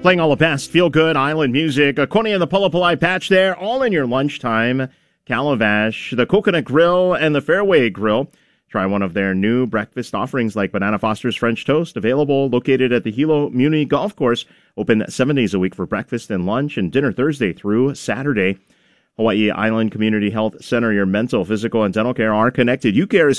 Playing all the best feel-good island music. Coney and the Pulapulai Patch there, all in your lunchtime. Calabash, the Coconut Grill, and the Fairway Grill. Try one of their new breakfast offerings like Banana Foster's French Toast, available located at the Hilo Muni Golf Course. Open 7 days a week for breakfast and lunch, and dinner Thursday through Saturday. Hawaii Island Community Health Center, your mental, physical, and dental care are connected. UCare is